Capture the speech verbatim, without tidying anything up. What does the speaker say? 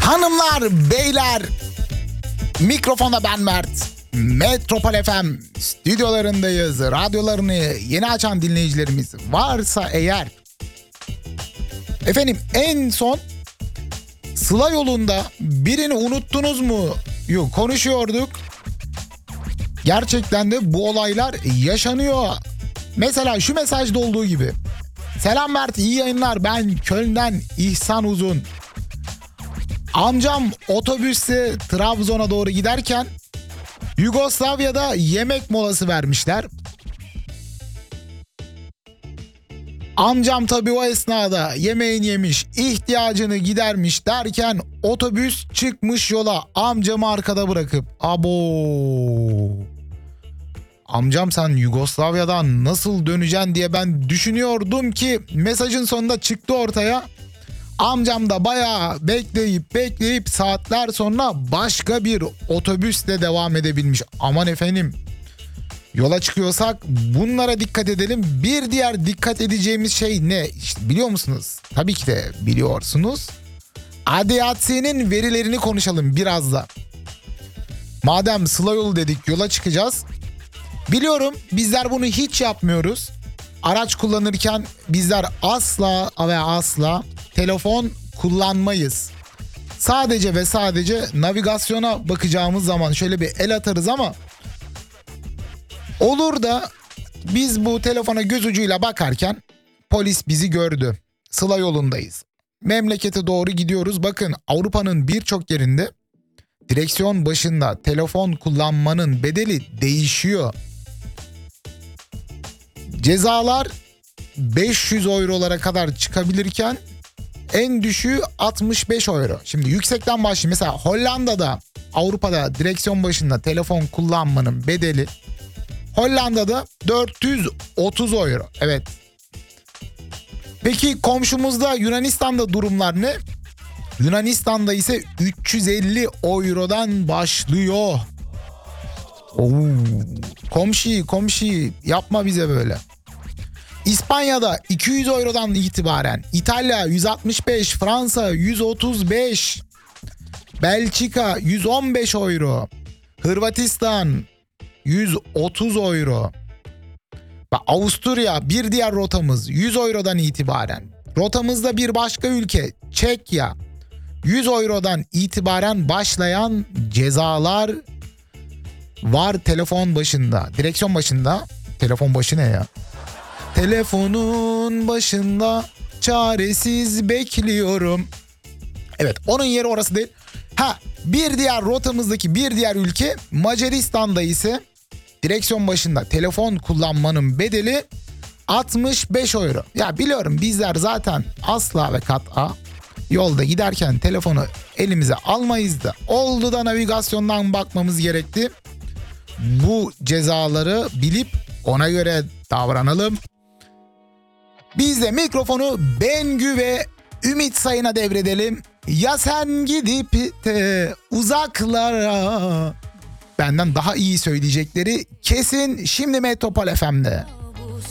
Hanımlar, beyler, mikrofonda ben Mert. Metropol F M stüdyolarındayız. Radyolarını yeni açan dinleyicilerimiz varsa eğer. Efendim, en son Sıla yolunda birini unuttunuz mu? Yok, konuşuyorduk. Gerçekten de bu olaylar yaşanıyor. Mesela şu mesajda olduğu gibi. Selam Mert, iyi yayınlar. Ben Köln'den İhsan Uzun. Amcam otobüste Trabzon'a doğru giderken Yugoslavya'da yemek molası vermişler. Amcam tabii o esnada yemeğini yemiş, ihtiyacını gidermiş derken otobüs çıkmış yola, amcamı arkada bırakıp. Abo. Amcam, sen Yugoslavya'dan nasıl döneceksin diye ben düşünüyordum ki mesajın sonunda çıktı ortaya. Amcam da bayağı bekleyip bekleyip saatler sonra başka bir otobüsle devam edebilmiş. Aman efendim, yola çıkıyorsak bunlara dikkat edelim. Bir diğer dikkat edeceğimiz şey ne? İşte biliyor musunuz? Tabii ki de biliyorsunuz. A D A C'nin verilerini konuşalım biraz da. Madem Sıla yolu dedik, yola çıkacağız. Biliyorum bizler bunu hiç yapmıyoruz. Araç kullanırken bizler asla ve asla telefon kullanmayız. Sadece ve sadece navigasyona bakacağımız zaman şöyle bir el atarız ama olur da biz bu telefona göz ucuyla bakarken polis bizi gördü. Sıla yolundayız. Memlekete doğru gidiyoruz. Bakın, Avrupa'nın birçok yerinde direksiyon başında telefon kullanmanın bedeli değişiyor. Cezalar beş yüz eurolara kadar çıkabilirken en düşüğü altmış beş euro. Şimdi yüksekten başlayayım. Mesela Hollanda'da, Avrupa'da direksiyon başında telefon kullanmanın bedeli Hollanda'da dört yüz otuz euro. Evet. Peki komşumuzda Yunanistan'da durumlar ne? Yunanistan'da ise üç yüz elli eurodan başlıyor. Oo. Komşu, komşu yapma bize böyle. İspanya'da iki yüz eurodan itibaren, İtalya yüz altmış beş, Fransa yüz otuz beş, Belçika yüz on beş euro, Hırvatistan yüz otuz euro. Ve Avusturya, bir diğer rotamız, yüz eurodan itibaren. Rotamızda bir başka ülke Çekya, yüz eurodan itibaren başlayan cezalar var telefon başında. Direksiyon başında. Telefon başı ne ya? Telefonun başında çaresiz bekliyorum. Evet, onun yeri orası değil. Ha, bir diğer rotamızdaki bir diğer ülke Macaristan'da ise direksiyon başında telefon kullanmanın bedeli altmış beş euro. Ya biliyorum bizler zaten asla ve kat'a yolda giderken telefonu elimize almayız da oldu da navigasyondan bakmamız gerekti. Bu cezaları bilip ona göre davranalım. Biz de mikrofonu Bengü ve Ümit Sayın'a devredelim. Ya sen gidip de uzaklara, benden daha iyi söyleyecekleri kesin şimdi Metropol F M'de.